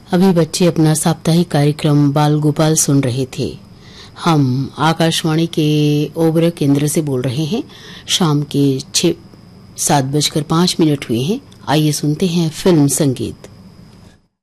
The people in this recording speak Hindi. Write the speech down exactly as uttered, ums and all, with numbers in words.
अभी बच्चे अपना साप्ताहिक कार्यक्रम बाल गोपाल सुन रहे थे। हम आकाशवाणी के ओबरा केंद्र से बोल रहे हैं। शाम के छह सात बजकर पांच मिनट हुए हैं। आइए सुनते हैं फिल्म संगीत।